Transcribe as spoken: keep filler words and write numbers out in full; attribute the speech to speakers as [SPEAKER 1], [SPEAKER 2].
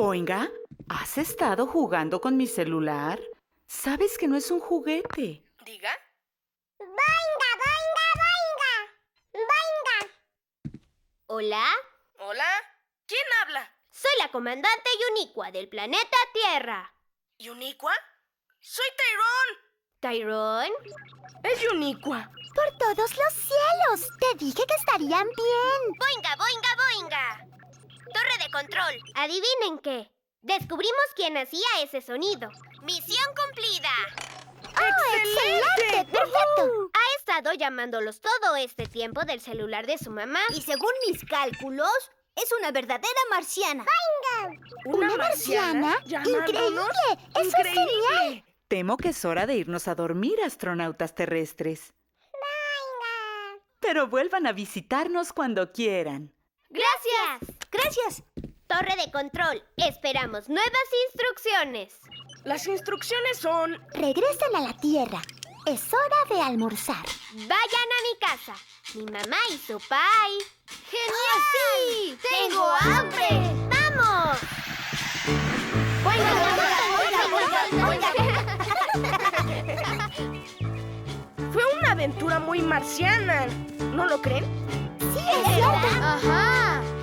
[SPEAKER 1] Boinga, ¿has estado jugando con mi celular? Sabes que no es un juguete.
[SPEAKER 2] ¿Diga?
[SPEAKER 3] ¡Boinga, boinga, boinga! ¡Boinga!
[SPEAKER 4] ¿Hola?
[SPEAKER 2] ¿Hola? ¿Quién habla?
[SPEAKER 4] Soy la comandante Yuniqua del planeta Tierra.
[SPEAKER 2] ¿Yuniqua? ¡Soy Tyrone!
[SPEAKER 4] ¿Tyrone?
[SPEAKER 2] ¡Es Yuniqua!
[SPEAKER 3] ¡Por todos los cielos! Te dije que estarían bien.
[SPEAKER 4] ¡Boinga, boinga, boinga! Torre de control. ¿Adivinen qué? Descubrimos quién hacía ese sonido. ¡Misión cumplida!
[SPEAKER 3] ¡Oh, excelente! ¡Perfecto!
[SPEAKER 4] Ha estado llamándolos todo este tiempo del celular de su mamá.
[SPEAKER 5] Y según mis cálculos, es una verdadera marciana.
[SPEAKER 3] ¿Una marciana?
[SPEAKER 2] ¿Llamándonos?
[SPEAKER 3] ¡Increíble! ¡Eso es
[SPEAKER 2] ¡Increíble!
[SPEAKER 3] genial!
[SPEAKER 1] Temo que es hora de irnos a dormir, astronautas terrestres.
[SPEAKER 3] ¡Boinga!
[SPEAKER 1] Pero vuelvan a visitarnos cuando quieran.
[SPEAKER 4] ¡Gracias!
[SPEAKER 5] Gracias.
[SPEAKER 4] Torre de control. Esperamos nuevas instrucciones.
[SPEAKER 2] Las instrucciones son...
[SPEAKER 3] Regresen a la Tierra. Es hora de almorzar.
[SPEAKER 4] Vayan a mi casa. Mi mamá hizo pie. ¡Genial! ¡Sí! ¡Tengo hambre! ¡Vamos!
[SPEAKER 2] Fue una aventura muy marciana. ¿No lo creen?
[SPEAKER 3] Sí, es cierto.
[SPEAKER 4] ¡Ajá!